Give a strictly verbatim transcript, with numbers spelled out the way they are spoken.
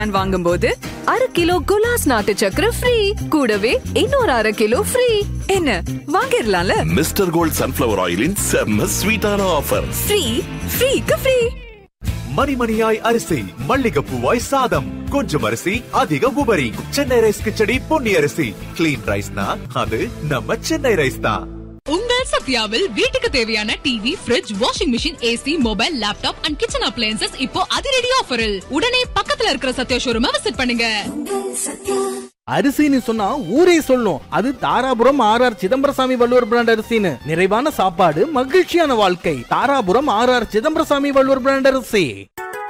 வாங்கும்போது அரை கிலோ குலாஸ் நாட்டு சக்கரை ஃப்ரீ, கூடவே இன்னொரு அரை கிலோ ஃப்ரீ. என்ன வாங்கிடலாம்ல? மிஸ்டர் கோல்ட் சன்ஃபிளவர் ஆயிலின் செம்ம ஸ்வீட்டான ஆஃபர். Free ஃப்ரீக்கு free. மணிமணியாய் அரிசி, மல்லிகைப்பூவாய் சாதம், கொஞ்சம் அரிசி அதிக உபரி. சென்னை ரைஸ் கிச்சடி பொன்னி அரிசி. கிளீன் ரைஸ்னா அது நம்ம சென்னை ரைஸ் தான். உங்கள் சத்யாவில் வீட்டுக்கு தேவையான TV, fridge, washing machine, AC, mobile, laptop and kitchen appliances இப்போ அதிரடி ஆஃபரில். உடனே பக்கத்துல இருக்கிற சத்யா ஷோரூமை விசிட் பண்ணுங்க. அரிசின்னு சொன்னா ஊரே சொல்லும் அது Dharapuram R R Chidambarasamy Valluvar brand அரிசின்னு. நிறைவான சாப்பாடு, மகிழ்ச்சியான வாழ்க்கை. Dharapuram R R Chidambarasamy Valluvar brand அரிசி.